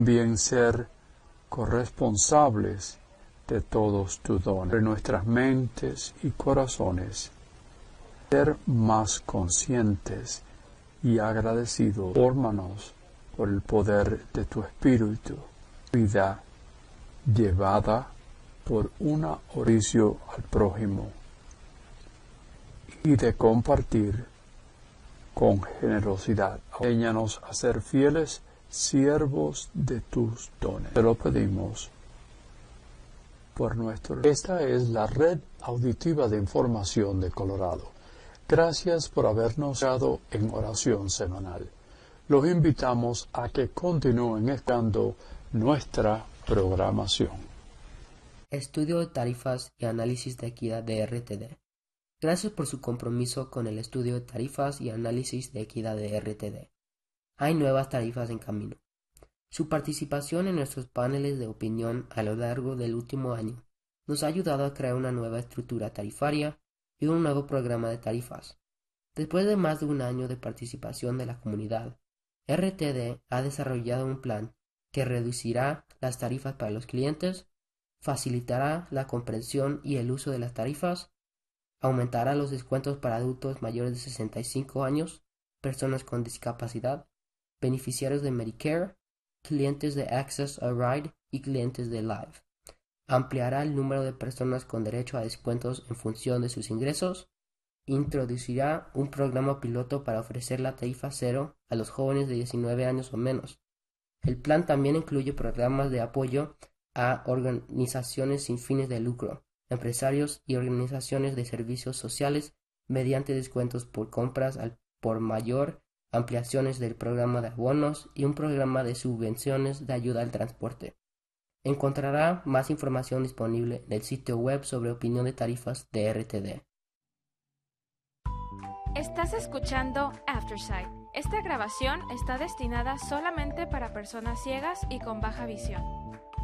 Bien ser corresponsables de todos tus dones en nuestras mentes y corazones. Ser más conscientes y agradecidos. Fórmanos por el poder de tu Espíritu. Vida llevada por una oricio al prójimo y de compartir con generosidad. Enséñanos a ser fieles siervos de tus dones. Te lo pedimos por nuestro. Esta es la Red Auditiva de Información de Colorado. Gracias por habernos dado en oración semanal. Los invitamos a que continúen escuchando nuestra programación. Estudio de tarifas y análisis de equidad de RTD. Gracias por su compromiso con el estudio de tarifas y análisis de equidad de RTD. Hay nuevas tarifas en camino. Su participación en nuestros paneles de opinión a lo largo del último año nos ha ayudado a crear una nueva estructura tarifaria y un nuevo programa de tarifas. Después de más de un año de participación de la comunidad, RTD ha desarrollado un plan que reducirá las tarifas para los clientes, facilitará la comprensión y el uso de las tarifas, aumentará los descuentos para adultos mayores de 65 años, personas con discapacidad, beneficiarios de Medicare, clientes de Access a Ride y clientes de Live. Ampliará el número de personas con derecho a descuentos en función de sus ingresos. Introducirá un programa piloto para ofrecer la tarifa cero a los jóvenes de 19 años o menos. El plan también incluye programas de apoyo a organizaciones sin fines de lucro, empresarios y organizaciones de servicios sociales mediante descuentos por compras al por mayor, ampliaciones del programa de abonos y un programa de subvenciones de ayuda al transporte. Encontrará más información disponible en el sitio web sobre opinión de tarifas de RTD. Estás escuchando Aftersight. Esta grabación está destinada solamente para personas ciegas y con baja visión.